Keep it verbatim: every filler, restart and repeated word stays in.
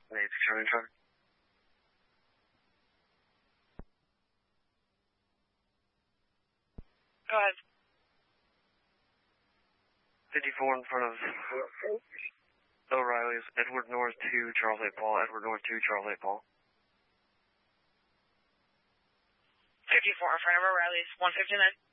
Nancy Charlie Truck. Go ahead. fifty-four in front of O'Reilly's, Edward North two, Charles eight Paul, Edward North two, Charles eight Paul. fifty-four in front of O'Reilly's, one fifty-nine.